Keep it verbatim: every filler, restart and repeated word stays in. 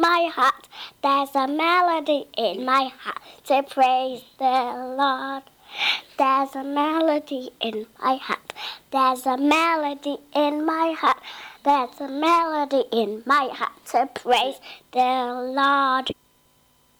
my heart. There's a melody in my heart to praise the Lord. There's a melody in my heart. There's a melody in my heart. There's a melody in my heart to praise the Lord.